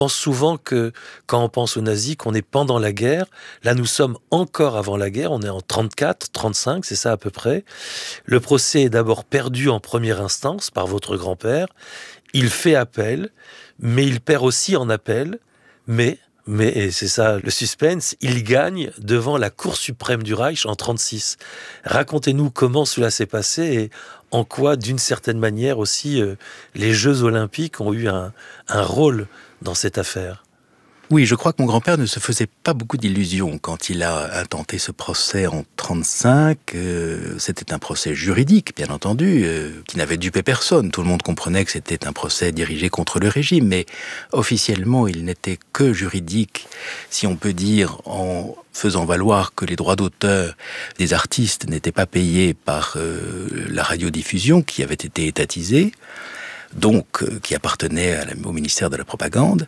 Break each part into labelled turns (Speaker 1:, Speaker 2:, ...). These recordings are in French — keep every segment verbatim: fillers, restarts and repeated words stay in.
Speaker 1: On pense souvent que, quand on pense aux nazis, qu'on est pendant la guerre. Là, nous sommes encore avant la guerre, on est en trente-quatre, trente-cinq, c'est ça à peu près. Le procès est d'abord perdu en première instance par votre grand-père. Il fait appel, mais il perd aussi en appel. Mais, mais, et c'est ça le suspense, il gagne devant la Cour suprême du Reich en trente-six. Racontez-nous comment cela s'est passé et en quoi, d'une certaine manière aussi, euh, les Jeux Olympiques ont eu un, un rôle dans cette affaire.
Speaker 2: Oui, je crois que mon grand-père ne se faisait pas beaucoup d'illusions quand il a intenté ce procès en trente-cinq. Euh, c'était un procès juridique, bien entendu, euh, qui n'avait dupé personne. Tout le monde comprenait que c'était un procès dirigé contre le régime, mais officiellement, il n'était que juridique, si on peut dire, en faisant valoir que les droits d'auteur des artistes n'étaient pas payés par euh, la radiodiffusion qui avait été étatisée, donc euh, qui appartenait à la, au ministère de la Propagande.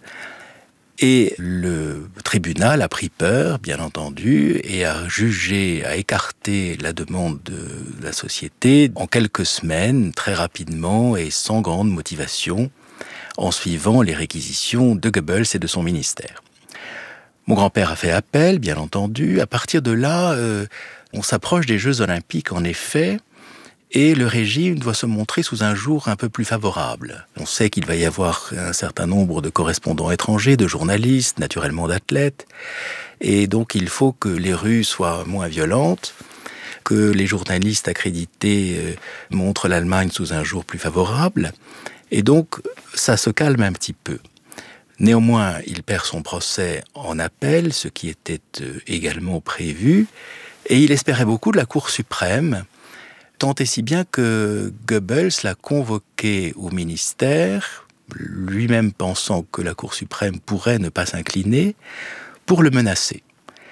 Speaker 2: Et le tribunal a pris peur, bien entendu, et a jugé, a écarté la demande de la société en quelques semaines, très rapidement et sans grande motivation, en suivant les réquisitions de Goebbels et de son ministère. Mon grand-père a fait appel, bien entendu. À partir de là, euh, on s'approche des Jeux Olympiques, en effet, et le régime doit se montrer sous un jour un peu plus favorable. On sait qu'il va y avoir un certain nombre de correspondants étrangers, de journalistes, naturellement d'athlètes, et donc il faut que les rues soient moins violentes, que les journalistes accrédités euh, montrent l'Allemagne sous un jour plus favorable, et donc ça se calme un petit peu. Néanmoins, il perd son procès en appel, ce qui était euh, également prévu, et il espérait beaucoup de la Cour suprême, tant et si bien que Goebbels l'a convoqué au ministère, lui-même pensant que la Cour suprême pourrait ne pas s'incliner, pour le menacer.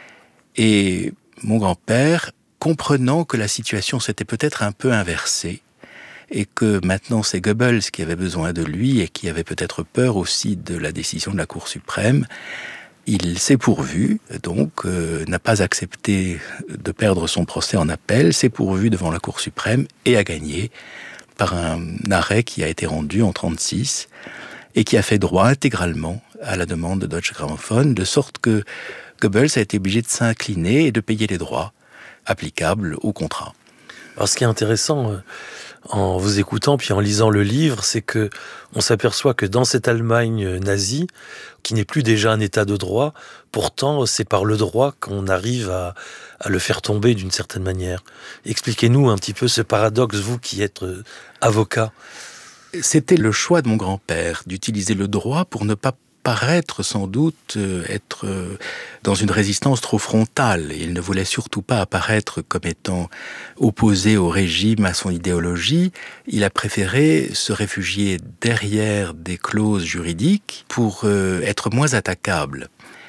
Speaker 2: Et mon grand-père, comprenant que la situation s'était peut-être un peu inversée, et que maintenant c'est Goebbels qui avait besoin de lui et qui avait peut-être peur aussi de la décision de la Cour suprême, il s'est pourvu, donc euh, n'a pas accepté de perdre son procès en appel, s'est pourvu devant la Cour suprême et a gagné par un arrêt qui a été rendu en trente-six et qui a fait droit intégralement à la demande de Deutsche Grammophon, de sorte que Goebbels a été obligé de s'incliner et de payer les droits applicables au contrat.
Speaker 1: Alors, ce qui est intéressant, euh, en vous écoutant puis en lisant le livre, c'est que on s'aperçoit que dans cette Allemagne nazie, qui n'est plus déjà un état de droit, pourtant c'est par le droit qu'on arrive à, à le faire tomber d'une certaine manière. Expliquez-nous un petit peu ce paradoxe, vous qui êtes euh, avocat.
Speaker 2: C'était le choix de mon grand-père d'utiliser le droit pour ne pas paraître sans doute euh, être euh, dans une résistance trop frontale. Il ne voulait surtout pas apparaître comme étant opposé au régime, à son idéologie. Il a préféré se réfugier derrière des clauses juridiques pour euh, être moins attaquable.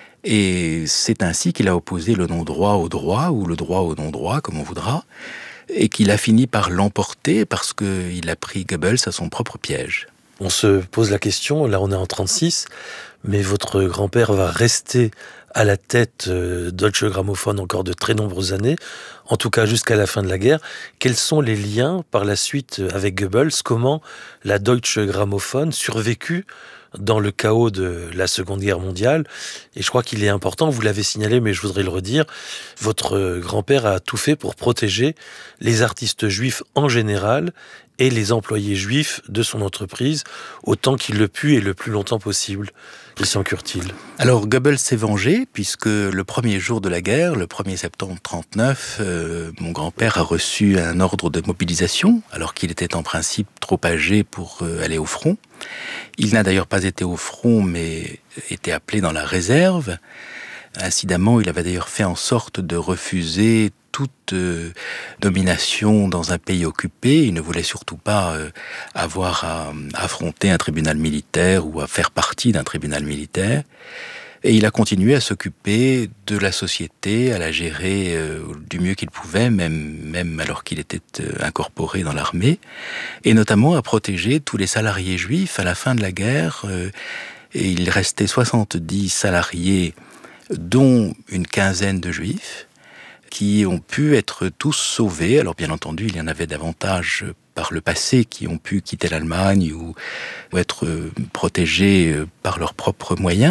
Speaker 2: Et c'est ainsi qu'il a opposé le non-droit au droit, ou le droit au non-droit, comme on voudra, et qu'il a fini par l'emporter parce qu'il a pris Goebbels à son propre piège.
Speaker 1: On se pose la question, là on est en trente-six, mais votre grand-père va rester à la tête de Deutsche Grammophon encore de très nombreuses années, en tout cas jusqu'à la fin de la guerre. Quels sont les liens par la suite avec Goebbels? Comment la Deutsche Grammophon survécut dans le chaos de la Seconde Guerre mondiale? Et je crois qu'il est important, vous l'avez signalé, mais je voudrais le redire, votre grand-père a tout fait pour protéger les artistes juifs en général et les employés juifs de son entreprise, autant qu'il le put et le plus longtemps possible. Christian Curtil.
Speaker 2: Alors Goebbels s'est vengé, puisque le premier jour de la guerre, le premier septembre trente-neuf, euh, mon grand-père a reçu un ordre de mobilisation, alors qu'il était en principe trop âgé pour euh, aller au front. Il n'a d'ailleurs pas été au front, mais était appelé dans la réserve. Incidemment, il avait d'ailleurs fait en sorte de refuser toute euh, nomination dans un pays occupé. Il ne voulait surtout pas euh, avoir à, à affronter un tribunal militaire ou à faire partie d'un tribunal militaire. Et il a continué à s'occuper de la société, à la gérer euh, du mieux qu'il pouvait, même, même alors qu'il était euh, incorporé dans l'armée, et notamment à protéger tous les salariés juifs à la fin de la guerre. Euh, et il restait soixante-dix salariés, dont une quinzaine de juifs, qui ont pu être tous sauvés. Alors bien entendu, il y en avait davantage par le passé qui ont pu quitter l'Allemagne ou, ou être protégés par leurs propres moyens.